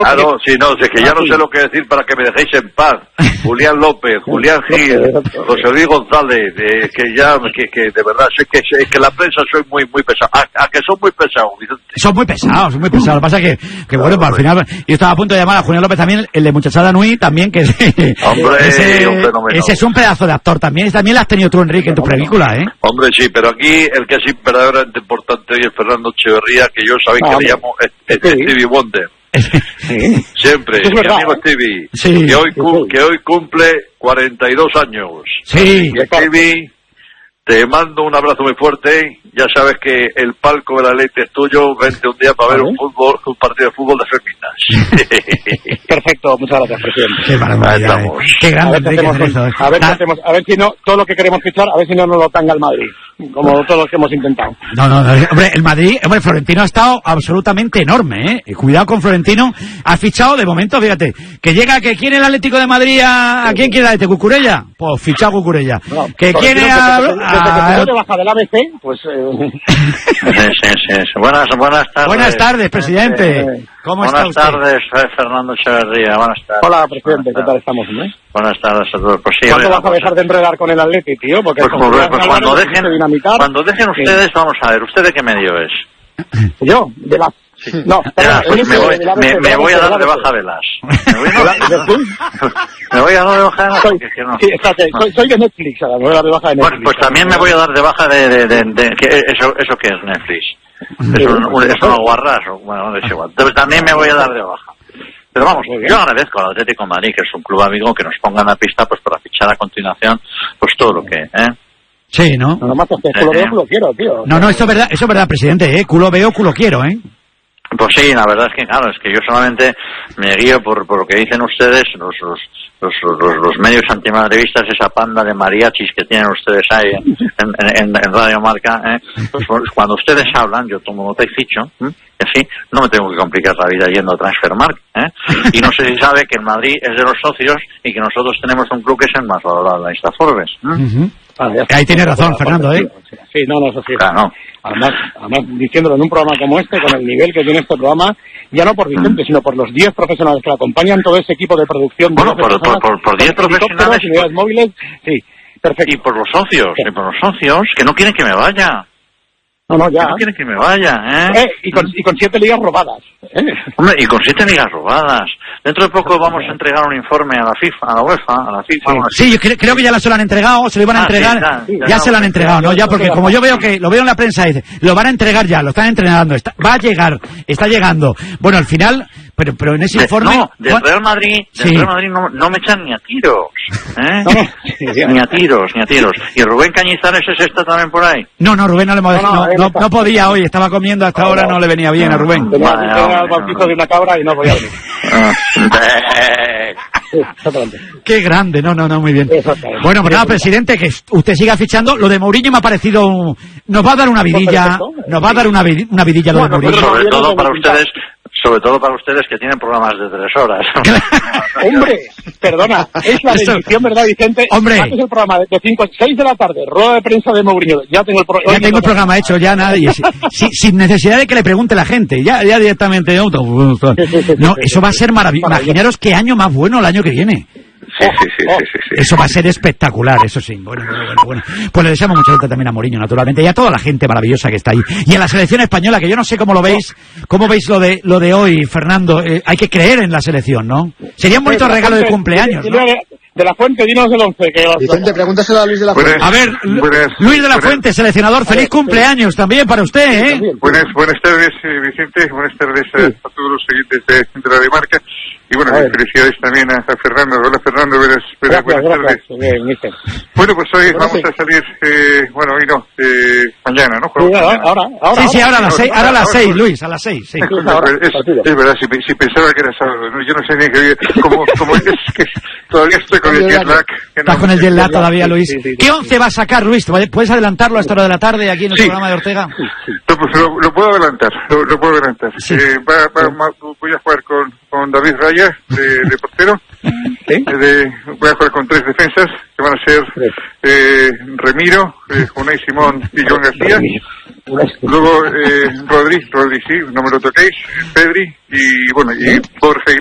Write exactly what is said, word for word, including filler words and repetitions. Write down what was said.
Ah, no, sí, no, es que ya no sé lo que decir para que me dejéis en paz. Julián López, Julián Gil, José Luis González, eh, que ya, que, que de verdad, sé que, sé que la prensa soy muy, muy pesado. A, a que son muy pesados, Vicente. Son muy pesados, son muy pesados. Lo que pasa es que, que bueno, pues, al final, yo estaba a punto de llamar a Julián López también, el de Muchachada Nui, también, que hombre, ese, un fenómeno. Ese es un pedazo de actor también, también lo has tenido tú, Enrique, en tu película, ¿eh? Hombre, sí, pero aquí el que es verdaderamente importante hoy es Fernando Echeverría, que yo sabéis no, que le llamo Stevie Wonder. Sí. Siempre, es mi verdad, amigo ¿eh? Stevie, sí, que, hoy, sí, sí. que hoy cumple cuarenta y dos años. Sí. Y Stevie, te mando un abrazo muy fuerte. Ya sabes que el palco de la Lete es tuyo. Vente un día para ver un fútbol, un partido de fútbol de féminas. Perfecto, muchas gracias, presidente. Qué maravilla, eh. Qué grande, a ver, Enrique, hacemos, eso, eh. a, ver qué hacemos, a ver si no, todo lo que queremos fichar, a ver si no nos lo tanga el Madrid, como todos los que hemos intentado. No, no, no, hombre, el Madrid, hombre, Florentino ha estado absolutamente enorme, ¿eh? Cuidado con Florentino, ha fichado de momento, fíjate, que llega, que quiere el Atlético de Madrid a, ¿a quién quiere el Atlético? ¿Cucurella? Pues fichado Cucurella. No, que quiere a... Desde que, desde que se baja del A B C, pues... Eh... Sí, sí, sí. Buenas, buenas tardes. Buenas tardes, presidente. Eh, ¿Cómo está buenas usted? tardes, soy Fernando Echeverría. Buenas tardes. Hola, presidente, ¿qué tal estamos, no? Buenas tardes a todos. Pues sí, ¿cuándo oiga, vas a dejar de enredar con el Atleti, tío? Porque pues, pues, pues cuando dejen, cuando dejen ustedes, sí. Vamos a ver, ¿usted de qué medio es? ¿Yo? De la... Sí. No, ya, pues me, voy, me, me voy a dar de baja de las. Me voy, no, me voy a dar de baja de las. Soy, que no, sí, espérate, no. soy, soy de Netflix, ahora me voy a dar de baja de Netflix. Bueno, pues también me voy a dar de baja de... de, de, de, de que eso, ¿Eso qué es Netflix? ¿Es un, un, es un guarras? Bueno, no es igual. Entonces también me voy a dar de baja. Pero vamos, yo agradezco al Atlético de Madrid, que es un club amigo, que nos pongan a pista pues para fichar a continuación pues todo lo que... ¿eh? Sí, ¿no? No, no matas, que culo veo, culo quiero, tío. No, no, eso es verdad, eso es verdad, presidente, ¿eh? Culo veo, culo quiero, ¿eh? Pues sí, la verdad es que claro, es que yo solamente me guío por, por lo que dicen ustedes, los los, los, los, los medios antimadridistas, esa panda de mariachis que tienen ustedes ahí en, en, en Radio Marca, ¿eh? Pues cuando ustedes hablan, yo tomo nota y ficho, ¿eh? Y así no me tengo que complicar la vida yendo a Transfermarkt, ¿eh? Y no sé si sabe que el Madrid es de los socios y que nosotros tenemos un club que es el más valorado de la lista Forbes. ¿eh? Uh-huh. Vale, ahí tiene razón, Fernando, ¿eh? Sí, no, no, eso sí. Claro. Además, además, diciéndolo en un programa como este, con el nivel que tiene este programa, ya no por Vicente, mm. sino por los diez profesionales que lo acompañan, todo ese equipo de producción. Bueno, por, por, por, por diez profesionales. Unidades móviles, sí, perfecto. Y por los socios, sí. y por los socios, que no quieren que me vaya. No, no, ya. Que no quieren que me vaya, ¿eh? eh y, con, y con siete ligas robadas. ¿eh? Hombre, y con siete ligas robadas. Dentro de poco vamos a entregar un informe a la FIFA, a la UEFA, a la FIFA. Sí, sí yo creo, creo que ya se lo han entregado, se lo iban a ah, entregar. Sí, ya, ya, ya se lo han entregado, ¿no? Ya, porque como yo veo que, lo veo en la prensa, dice, lo van a entregar ya, lo están entregando, está, va a llegar, está llegando. Bueno, al final, pero, pero en ese de, informe... No, del Real Madrid, del sí. Real Madrid no, no me echan ni a tiros, ¿eh? No. Ni a tiros, ni a tiros. ¿Y Rubén Cañizares ese está también por ahí? No, no, Rubén no le hemos no, no, no, no podía hoy, estaba comiendo hasta ahora, no, no le venía bien a Rubén. Tenía que al bautizo de una cabra y no podía venir. Qué grande, no, no, no, muy bien. Bueno, pues nada, presidente, que usted siga fichando. Lo de Mourinho me ha parecido... Nos va a dar una vidilla, nos va a dar una, una vidilla lo de Mourinho. Sobre todo para ustedes... Sobre todo para ustedes que tienen programas de tres horas. Hombre, perdona, es la bendición, ¿verdad, Vicente? Hombre. Haces el programa de cinco, seis de la tarde, rueda de prensa de Mourinho. Ya tengo el, pro ya tengo el programa hecho, ya nadie. sin, sin necesidad de que le pregunte la gente. Ya, ya directamente. No, eso va a ser maravilloso. Imaginaros qué año más bueno el año que viene. Sí, sí, sí, sí, sí, sí. Eso va a ser espectacular, eso sí. Bueno, bueno, bueno, bueno. Pues le deseamos mucha suerte también a Mourinho, naturalmente, y a toda la gente maravillosa que está ahí. Y a la selección española, que yo no sé cómo lo veis, cómo veis lo de lo de hoy, Fernando. Eh, hay que creer en la selección, ¿no? Sería un bonito regalo de cumpleaños, ¿no? De la Fuente, dinos el once. Que Vicente, pregúntaselo a Luis de la Fuente. A ver, buenas, Luis de la Fuente, buenas, seleccionador, feliz cumpleaños también para usted, ¿eh? Buenas, buenas tardes, Vicente, buenas tardes a, sí. a todos los seguidores de, de la Demarca. Y bueno, felicidades también a, a Fernando. Hola, Fernando, buenas, buenas, gracias, buenas tardes. Bien, bien. Bueno, pues hoy bueno, vamos sí. a salir, eh, bueno, hoy no, eh, mañana, ¿no? Sí, ahora, ahora, ahora. Sí, sí, ahora a las seis, ahora a las seis, Luis, a las seis, sí. Es, ahora, es, es verdad, si, si pensaba que era sábado, ¿no? Yo no sé ni qué, como, como es que todavía estoy con el jet lag. Estás con el jet lag todavía, Luis. Sí, sí, sí, ¿Qué once va a sacar, Luis? ¿Puedes adelantarlo a esta hora de la tarde aquí en el sí. programa de Ortega? Sí, sí. No, pues lo, lo puedo adelantar, lo, lo puedo adelantar. Sí. Eh, va, va, sí. Voy a jugar con, con David Raya, de, de portero. ¿Sí? De, voy a jugar con tres defensas, que van a ser eh, Remiro, eh, Unai Simón y Joan García. Luego, eh, Rodri, Rodri, sí, no me lo toquéis, Pedri, y bueno, y Borja